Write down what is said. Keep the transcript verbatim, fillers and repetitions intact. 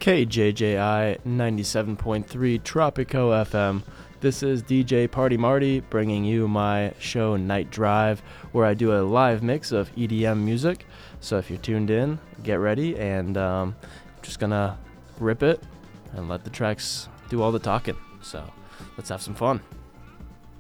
K J J I ninety-seven point three Tropico F M. This is D J Party Marty bringing you my show Night Drive, where I do a live mix of E D M music. So if you're tuned in, get ready, and um, I'm just gonna rip it and let the tracks do all the talking. So let's have some fun.